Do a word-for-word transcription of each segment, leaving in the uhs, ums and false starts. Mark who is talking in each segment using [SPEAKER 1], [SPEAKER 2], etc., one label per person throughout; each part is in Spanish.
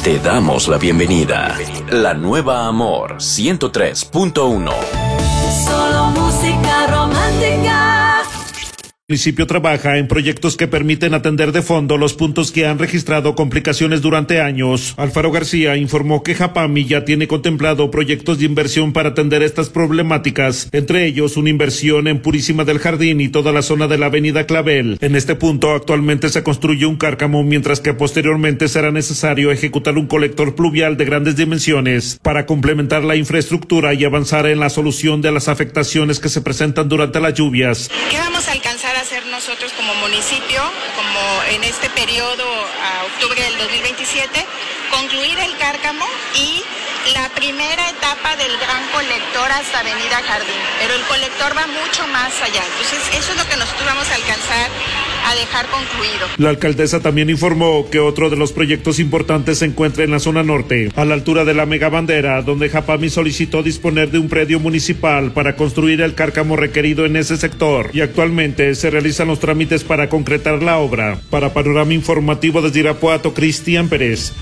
[SPEAKER 1] Te damos la bienvenida. La nueva Amor ciento tres punto uno.
[SPEAKER 2] Solo música romántica.
[SPEAKER 3] El municipio trabaja en proyectos que permiten atender de fondo los puntos que han registrado complicaciones durante años. Alfaro García informó que Japami ya tiene contemplado proyectos de inversión para atender estas problemáticas, entre ellos una inversión en Purísima del Jardín y toda la zona de la avenida Clavel. En este punto actualmente se construye un cárcamo, mientras que posteriormente será necesario ejecutar un colector pluvial de grandes dimensiones para complementar la infraestructura y avanzar en la solución de las afectaciones que se presentan durante las lluvias.
[SPEAKER 4] ¿Qué vamos a alcanzar a hacer nosotros como municipio, como en este periodo a octubre del dos mil veintisiete? Concluir el cárcamo y la primera etapa del gran colector hasta Avenida Jardín, pero el colector va mucho más allá, entonces eso es lo que nosotros vamos a alcanzar a dejar concluido.
[SPEAKER 3] La alcaldesa también informó que otro de los proyectos importantes se encuentra en la zona norte, a la altura de la Megabandera, donde Japami solicitó disponer de un predio municipal para construir el cárcamo requerido en ese sector, y actualmente se realizan los trámites para concretar la obra. Para Panorama Informativo desde Irapuato, Cristian Pérez.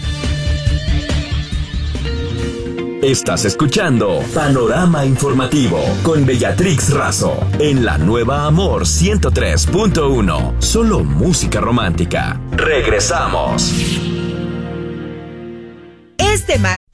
[SPEAKER 1] Estás escuchando Panorama Informativo con Bellatrix Razo en la nueva Amor ciento tres punto uno. Solo música romántica. Regresamos.
[SPEAKER 5] Este